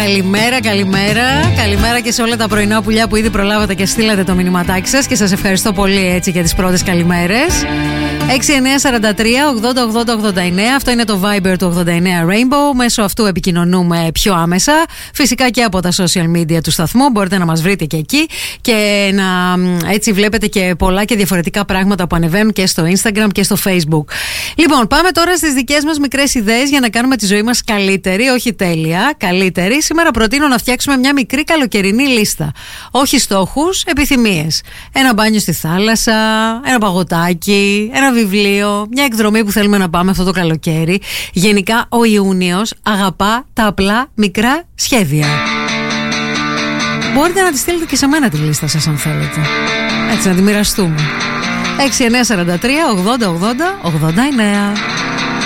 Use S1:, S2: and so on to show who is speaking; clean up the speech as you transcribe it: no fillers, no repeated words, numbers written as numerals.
S1: Καλημέρα, καλημέρα. Καλημέρα και σε όλα τα πρωινά πουλιά που ήδη προλάβατε και στείλατε το μηνυματάκι σας. Και σας ευχαριστώ πολύ έτσι για τις πρώτες καλημέρες. 6943-808089. Αυτό είναι το Viber του 89 Rainbow. Μέσω αυτού επικοινωνούμε πιο άμεσα. Φυσικά και από τα social media του σταθμού. Μπορείτε να μας βρείτε και εκεί. Και να έτσι βλέπετε και πολλά και διαφορετικά πράγματα που ανεβαίνουν και στο Instagram και στο Facebook. Λοιπόν, πάμε τώρα στις δικές μας μικρές ιδέες για να κάνουμε τη ζωή μας καλύτερη. Όχι τέλεια, καλύτερη. Σήμερα προτείνω να φτιάξουμε μια μικρή καλοκαιρινή λίστα. Όχι στόχους, επιθυμίες. Ένα μπάνιο στη θάλασσα, ένα παγωτάκι, ένα βιβλίο, μια εκδρομή που θέλουμε να πάμε αυτό το καλοκαίρι. Γενικά ο Ιούνιος αγαπά τα απλά μικρά σχέδια. Μπορείτε να τη στείλετε και σε μένα τη λίστα σας αν θέλετε. Έτσι να τη μοιραστούμε. 6943 80 80 89.